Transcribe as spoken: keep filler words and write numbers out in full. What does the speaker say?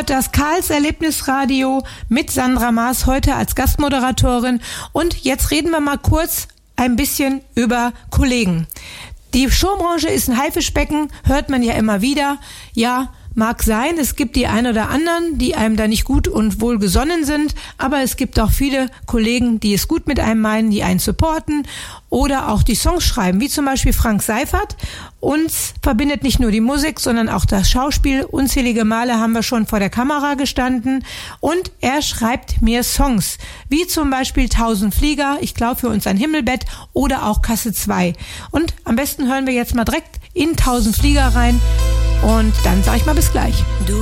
hört das Karls Erlebnisradio mit Sandra Maas heute als Gastmoderatorin. Und jetzt reden wir mal kurz ein bisschen über Kollegen. Die Showbranche ist ein Haifischbecken, hört man ja immer wieder. Ja, mag sein, es gibt die ein oder anderen, die einem da nicht gut und wohl gesonnen sind, aber es gibt auch viele Kollegen, die es gut mit einem meinen, die einen supporten oder auch die Songs schreiben, wie zum Beispiel Frank Seifert. Uns verbindet nicht nur die Musik, sondern auch das Schauspiel. Unzählige Male haben wir schon vor der Kamera gestanden und er schreibt mir Songs, wie zum Beispiel Tausend Flieger, ich glaube für uns ein Himmelbett oder auch Kasse zwei. Und am besten hören wir jetzt mal direkt in Tausend Flieger rein und dann sage ich mal bis gleich. Du